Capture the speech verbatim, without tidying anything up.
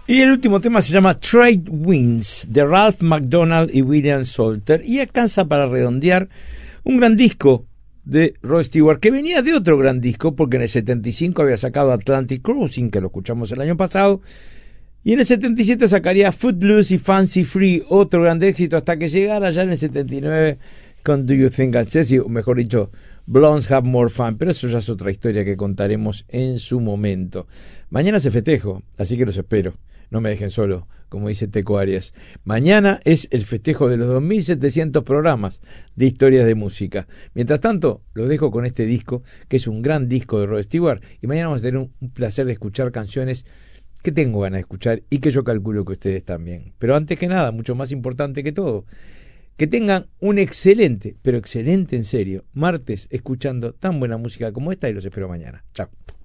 Y el último tema se llama Trade Winds, de Ralph McDonald y William Salter, y alcanza para redondear un gran disco de Rod Stewart, que venía de otro gran disco, porque en el setenta y cinco había sacado Atlantic Crossing, que lo escuchamos el año pasado, y en el setenta y siete sacaría Footloose y Fancy Free, otro gran éxito, hasta que llegara ya en el setenta y nueve con Do You Think I'm Sexy, o mejor dicho, Blondes Have More Fun, pero eso ya es otra historia que contaremos en su momento. Mañana se festejo, así que los espero. No me dejen solo, como dice Teco Arias. Mañana es el festejo de los dos mil setecientos programas de historias de música. Mientras tanto, los dejo con este disco, que es un gran disco de Rod Stewart, y mañana vamos a tener un, un placer de escuchar canciones que tengo ganas de escuchar y que yo calculo que ustedes también. Pero antes que nada, mucho más importante que todo, que tengan un excelente, pero excelente en serio, martes escuchando tan buena música como esta, y los espero mañana. Chao.